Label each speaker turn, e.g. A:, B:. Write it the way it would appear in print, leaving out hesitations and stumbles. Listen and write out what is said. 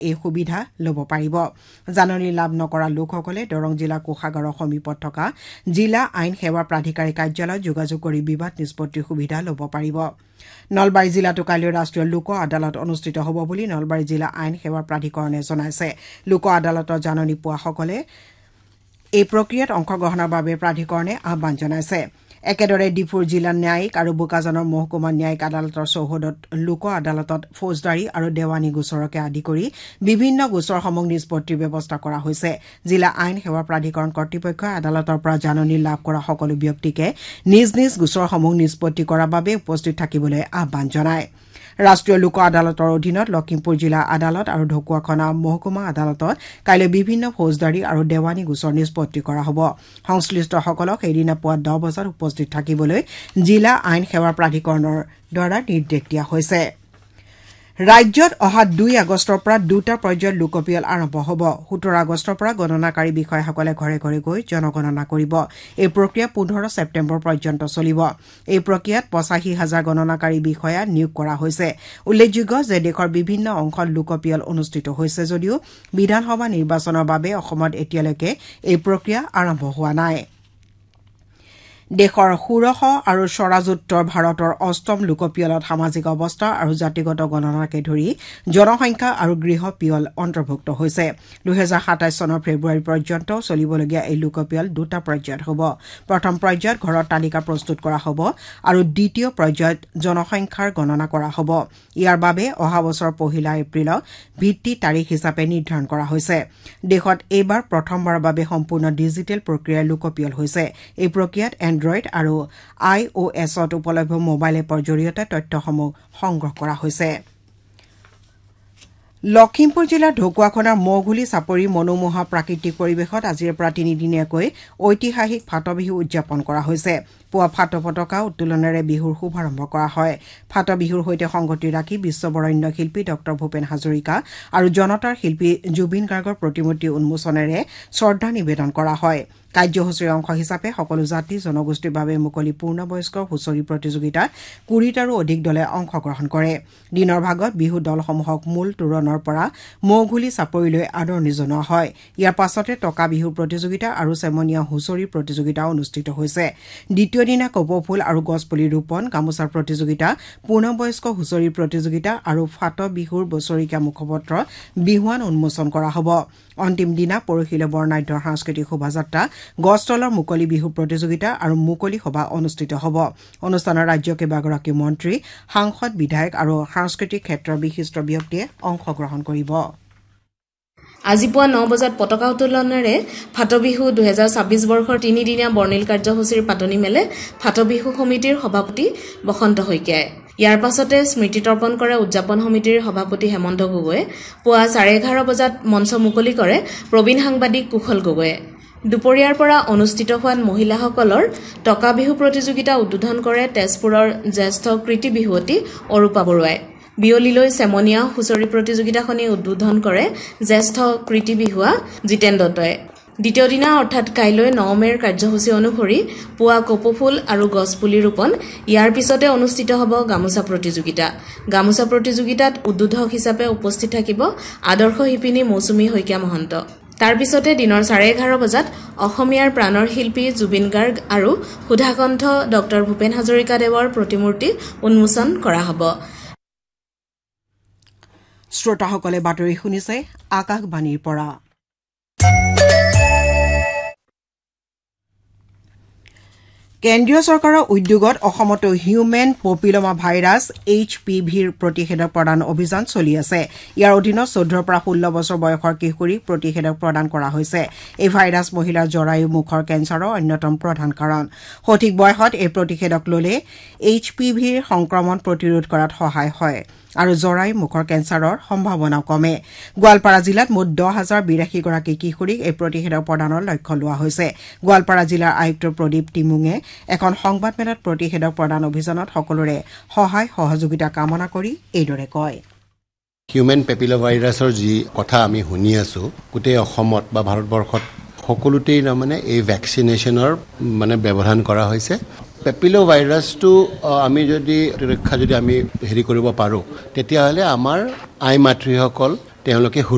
A: এই সুবিধা ল'ব পাৰিব জাননী লাভ নকৰা লোকসকলে দৰং জিলা কোষাগাৰৰ সমীপত থকা জিলা আইন সেৱা প্ৰাধিকাৰী কাৰ্যালয়ত যোগাযোগ কৰি বিবাদ নিষ্পত্তিৰ সুবিধা ল'ব পাৰিব নলবাৰী জিলাতো কাইলৈ ৰাষ্ট্ৰীয় লোক আদালত অনুষ্ঠিত হ'ব বুলি নলবাৰী জিলা আইন সেৱা প্ৰাধিকৰণে জনাইছে লোক আদালতৰ জাননী পোৱাসকলে এই প্ৰক্ৰিয়াত অংশগ্ৰহণৰ বাবে প্ৰাধিকৰণে আহ্বান জনাইছে একেদৰে ডিফুৰ জিলা ন্যায়িক আৰু বোকাজানৰ মহকুমা ন্যায়িক আদালতৰ চৌহদত লোক আদালতত ফৌজদাৰী আৰু দেৱানী গোচৰকে আদি কৰি বিভিন্ন গোচৰসমূহ নিষ্পত্তিৰ ব্যৱস্থা কৰা হৈছে জিলা আইন সেৱা প্ৰাধিকৰণ কৰ্তৃপক্ষই আদালতৰ পৰা জাননী লাভ কৰা সকলো ব্যক্তিকে নিজ নিজ গোচৰসমূহ নিষ্পত্তি কৰাৰ বাবে উপস্থিত থাকিবলৈ আহ্বান জনায় ৰাষ্ট্ৰীয় লোক আদালতৰ অধীনত লখিমপুৰ জিলা আদালত আৰু ঢকুৱাখনা মহকুমা আদালতত কাইলৈ বিভিন্ন ফৌজদাৰী আৰু দেৱানী গোচৰ নিষ্পত্তি কৰা হ'ব সংশ্লিষ্টসকলক সেইদিনা পুৱা 10 বজাত উপস্থিত থাকিবলৈ জিলা আইন সেৱা প্ৰাধিকৰণৰ দ্বাৰা নিৰ্দেশ দিয়া হৈছে ৰাজ্যত অহা 2 আগষ্টৰ পৰা দুটা পৰ্যায়ত লোকপিয়ল আৰম্ভ হ'ব 17 আগষ্টৰ পৰা গণনাকাৰী বিষয়াসকলে ঘৰে ঘৰে গৈ জনগণনা কৰিব এই প্ৰক্ৰিয়া 15 ছেপ্টেম্বৰ পৰ্যন্ত চলিব এই প্ৰক্ৰিয়াত 85,000 গণনাকাৰী বিষয়া নিয়োগ কৰা হৈছে উল্লেখযোগ্য যে দেশৰ বিভিন্ন অংশত লোকপিয়ল অনুষ্ঠিত হৈছে যদিও বিধানসভা নিৰ্বাচনৰ বাবে অসমত এতিয়ালৈকে এই প্ৰক্ৰিয়া আৰম্ভ হোৱা নাই দেশৰ ষোড়শ আৰু স্বৰাজোত্তৰ ভাৰতৰ অষ্টম লোকপিয়লত সামাজিক অৱস্থা আৰু জাতিগত গণনাকে ধৰি জনসংখ্যা আৰু গৃহ পিয়ল অন্তৰ্ভুক্ত হৈছে 2027 চনৰ ফেব্ৰুৱাৰী পৰ্যন্ত চলিবলগীয়া এই লোকপিয়ল দুটা পৰ্যায়ত হ'ব প্ৰথম পৰ্যায়ত ঘৰৰ তালিকা প্ৰস্তুত কৰা হ'ব আৰু দ্বিতীয় পৰ্যায়ত জনসংখ্যাৰ গণনা কৰা হ'ব ইয়াৰ বাবে অহা বছৰ 1 এপ্ৰিলক ভিত্তি তাৰিখ হিচাপে নিৰ্ধাৰণ কৰা হৈছে দেশত এইবাৰ প্ৰথমবাৰৰ বাবে সম্পূৰ্ণ ডিজিটেল প্ৰক্ৰিয়াৰ লোকপিয়ল হৈছে এই প্ৰক্ৰিয়াত এণ্ড্ৰইড আৰু iOSত উপলব্ধ মোবাইল এপৰ জৰিয়তে তথ্যসমূহ সংগ্ৰহ কৰা হৈছে লখিমপুৰ জিলাৰ ঢকুৱাখনাৰ মৌঘুলি চাপৰি মনোমোহা প্ৰাকৃতিক পৰিৱেশত আজিৰ পৰা 3 দিনীয়াকৈ ঐতিহাসিক ফাট বিহু উদযাপন কৰা হৈছে পুৱা ফাট পতাকা উত্তোলনেৰে বিহুৰ শুভাৰম্ভ কৰা হয় ফাট বিহুৰ সৈতে সংগতি ৰাখি বিশ্ববৰণ্য শিল্পী ডক্টৰ ভূপেন হাজৰিকা আৰু জনতাৰ শিল্পী জুবিন গাৰ্গৰ প্ৰতিমূৰ্তি উন্মোচনেৰে শ্ৰদ্ধা নিবেদন কৰা হয় কাৰ্যসূচীৰ অংশ হিচাপে সকলো জাতি জনগোষ্ঠীৰ বাবে মুকলি পূৰ্ণবয়স্কৰ হুঁচৰি প্ৰতিযোগিতাত 20টাৰো অধিক দলে অংশগ্ৰহণ কৰে দিনৰ ভাগত বিহু দলসমূহক মূল তোৰণৰ পৰা মৌঘুলি চাপৰিলৈ আদৰণি জনোৱা হয় ইয়াৰ পাছতে টকা বিহু প্ৰতিযোগিতা আৰু চেমনীয়া হুঁচৰি প্ৰতিযোগিতা অনুষ্ঠিত হৈছে দ্বিতীয় দিনা কপৌফুল আৰু গছপুলি ৰোপণ গামোচাৰ প্ৰতিযোগিতা পূৰ্ণবয়স্ক হুঁচৰি প্ৰতিযোগিতা আৰু ফাট বিহুৰ বছৰিকীয়া মুখপত্ৰ বিহুৱান উন্মোচন কৰা হ'ব অন্তিম দিনা পৰহিলৈ বৰ্ণাঢ্য সাংস্কৃতিক শোভাযাত্ৰা গছতলৰ মুকলি বিহু প্ৰতিযোগিতা আৰু মুকলি সভা অনুষ্ঠিত হ'ব অনুষ্ঠানত ৰাজ্যৰ কেইবাগৰাকী মন্ত্ৰী সাংসদ বিধায়ক আৰু সাংস্কৃতিক ক্ষেত্ৰৰ বিশিষ্ট ব্যক্তিয়ে অংশগ্ৰহণ কৰিব
B: আজি পুৱা 9 বজাত পতাকা উত্তোলনেৰে ফাটবিহু 2026 বৰ্ষৰ 3 দিনীয়া বৰ্ণিল কাৰ্যসূচীৰ পাতনি মেলে ফাটবিহু সমিতিৰ সভাপতি বসন্ত শইকীয়াই ইয়াৰ পাছতে স্মৃতি তৰ্পণ কৰে উদযাপন সমিতিৰ সভাপতি হেমন্ত গগৈয়ে পুৱা 11:30 বজাত মঞ্চ মুকলি কৰে প্ৰবীণ সাংবাদিক কুশল গগৈয়ে দুপৰীয়াৰ পৰা অনুষ্ঠিত হোৱা মহিলাসকলৰ টকা বিহু প্ৰতিযোগিতা উদ্বোধন কৰে তেজপুৰৰ জ্যেষ্ঠ কৃতি বিহুৱতী অৰূপা বৰুৱাই বিয়লিলৈ চেমনীয়া হুঁচৰি প্ৰতিযোগিতাখনি উদ্বোধন কৰে জ্যেষ্ঠ কৃতি বিহুৱা জিতেন দত্তই দ্বিতীয় দিনা অৰ্থাৎ কাইলৈ 9 মেৰ কাৰ্যসূচী অনুসৰি পুৱা কপৌফুল আৰু গছপুলি ৰোপণ ইয়াৰ পিছতে অনুষ্ঠিত হ'ব গামোচা প্ৰতিযোগিতাত উদ্বোধক হিচাপে উপস্থিত থাকিব আদৰ্শ শিপিনী মৌচুমী শইকীয়া মহন্ত তাৰ পিছতে দিনৰ 11:30 বজাত অসমীয়াৰ প্ৰাণৰ শিল্পী জুবিন গাৰ্গ আৰু সুধাকণ্ঠ ডক্টৰ ভূপেন হাজৰিকা দেৱৰ প্ৰতিমূৰ্তি উন্মোচন কৰা হ'ব
A: শ্ৰোতাসকলে বাতৰি শুনিছে আকাশবাণীৰ পৰা কেন্দ্ৰীয় চৰকাৰৰ উদ্যোগত অসমতো হিউমেন পপিলমা ভাইৰাছ HPVৰ প্ৰতিষেধক প্ৰদান অভিযান চলি আছে ইয়াৰ অধীনত 14 পৰা 16 বছৰ বয়সৰ কিশোৰীক প্ৰতিষেধক প্ৰদান কৰা হৈছে এই ভাইৰাছ মহিলাৰ জৰায়ু মুখৰ কেঞ্চাৰৰ অন্যতম প্ৰধান কাৰণ সঠিক বয়সত এই প্ৰতিষেধক ললে HPVৰ সংক্ৰমণ প্ৰতিৰোধ কৰাত সহায় হয় আৰু জৰায়ু মুখৰ কেঞ্চাৰৰ সম্ভাৱনাও কমে গোৱালপাৰা জিলাত মুঠ 10,082 গৰাকী কিশোৰীক এই প্ৰতিষেধক প্ৰদানৰ লক্ষ্য লোৱা হৈছে গোৱালপাৰা জিলাৰ আয়ুক্ত প্ৰদীপ টিমুঙে এখন সংবাদমেলত প্ৰতিষেধক প্ৰদান অভিযানত সকলোৰে সহায় সহযোগিতা কামনা কৰি এইদৰে কয়
C: হিউমেন পেপিলোভাইৰাছৰ যি কথা আমি শুনি আছো গোটেই অসমত বা ভাৰতবৰ্ষত সকলোতেই মানে এই ভ্যাকচিনেশনৰ মানে ব্যৱধান কৰা হৈছে পেপিলোভাইৰাছটো আমি যদি ৰক্ষা যদি আমি হেৰি কৰিব পাৰো তেতিয়াহলে আমাৰ আই মাতৃসকল তেওঁলোকে